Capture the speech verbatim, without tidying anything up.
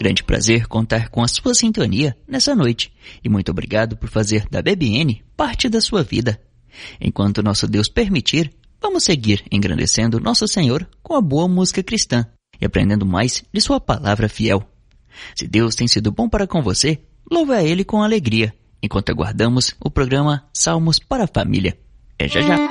Grande prazer contar com a sua sintonia nessa noite e muito obrigado por fazer da B B N parte da sua vida. Enquanto nosso Deus permitir, vamos seguir engrandecendo nosso Senhor com a boa música cristã e aprendendo mais de sua palavra fiel. Se Deus tem sido bom para com você, louve a Ele com alegria, enquanto aguardamos o programa Salmos para a Família. É já já.